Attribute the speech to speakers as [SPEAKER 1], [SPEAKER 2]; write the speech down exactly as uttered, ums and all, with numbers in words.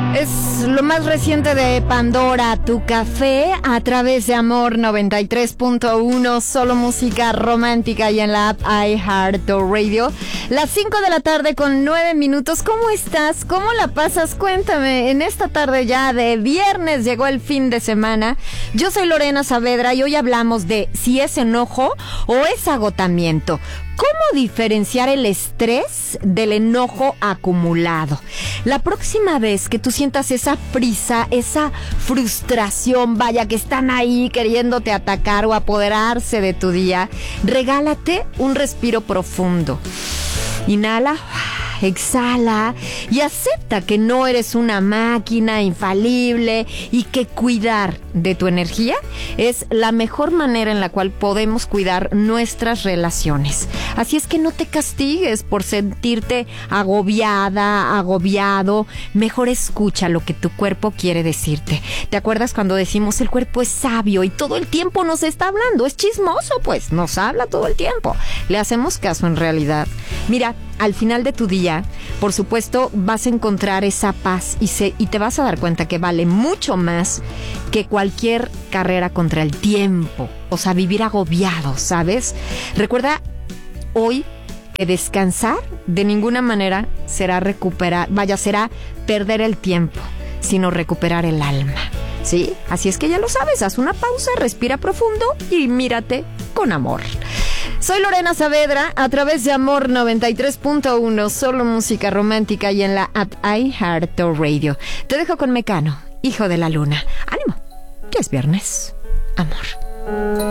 [SPEAKER 1] Es lo más reciente de Pandora, Tu Café, a través de Amor noventa y tres punto uno, solo música romántica y en la app iHeartRadio. Las cinco de la tarde con nueve minutos. ¿Cómo estás? ¿Cómo la pasas? Cuéntame. En esta tarde ya de viernes llegó el fin de semana. Yo soy Lorena Saavedra y hoy hablamos de si es enojo o es agotamiento. ¿Cómo diferenciar el estrés del enojo acumulado? La próxima vez que tú sientas esa prisa, esa frustración, vaya, que están ahí queriéndote atacar o apoderarse de tu día, regálate un respiro profundo. Inhala, exhala y acepta que no eres una máquina infalible y que cuidar de tu energía es la mejor manera en la cual podemos cuidar nuestras relaciones. Así es que no te castigues por sentirte agobiada, agobiado. Mejor escucha lo que tu cuerpo quiere decirte. ¿Te acuerdas cuando decimos el cuerpo es sabio y todo el tiempo nos está hablando? Es chismoso, pues nos habla todo el tiempo. ¿Le hacemos caso en realidad? Mira, al final de tu día, por supuesto, vas a encontrar esa paz y, se, y te vas a dar cuenta que vale mucho más que cualquier carrera contra el tiempo. O sea, vivir agobiado, ¿sabes? Recuerda hoy que descansar de ninguna manera será recuperar, vaya, será perder el tiempo, sino recuperar el alma, ¿sí? Así es que ya lo sabes, haz una pausa, respira profundo y mírate con amor. Soy Lorena Saavedra, a través de Amor noventa y tres punto uno, solo música romántica y en la app iHeartRadio. Te dejo con Mecano, Hijo de la Luna. ¡Ánimo! Ya es viernes. Amor.